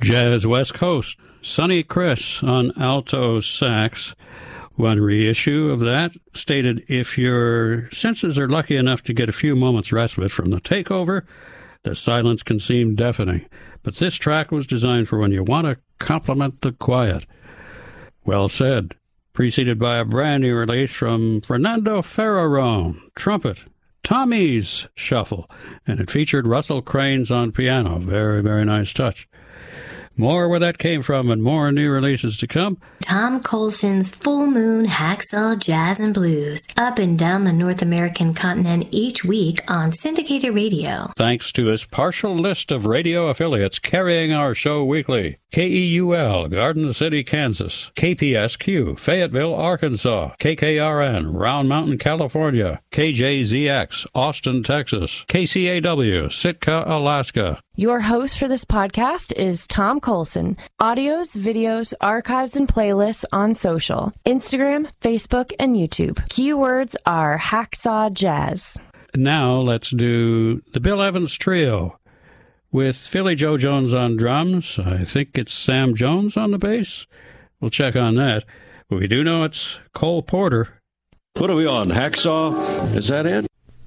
Jazz West Coast, Sonny Chris on alto sax. One reissue of that stated, if your senses are lucky enough to get a few moments respite from the takeover, the silence can seem deafening. But this track was designed for when you want to complement the quiet. Well said. Preceded by a brand new release from Fernando Ferrarone, trumpet, Tommy's Shuffle, and it featured Russell Cranes on piano. Very, very nice touch. More where that came from and more new releases to come. Tom Colson's Full Moon Hacksaw Jazz and Blues, up and down the North American continent each week on syndicated radio. Thanks to his partial list of radio affiliates carrying our show weekly. KEUL, Garden City, Kansas. KPSQ, Fayetteville, Arkansas. KKRN, Round Mountain, California. KJZX, Austin, Texas. KCAW, Sitka, Alaska. Your host for this podcast is Tom Colson. Audios, videos, archives, and playlists on social. Instagram, Facebook, and YouTube. Keywords are Hacksaw Jazz. Now let's do the Bill Evans Trio with Philly Joe Jones on drums. I think it's Sam Jones on the bass. We'll check on that. We do know it's Cole Porter. What are we on? Hacksaw? Is that it?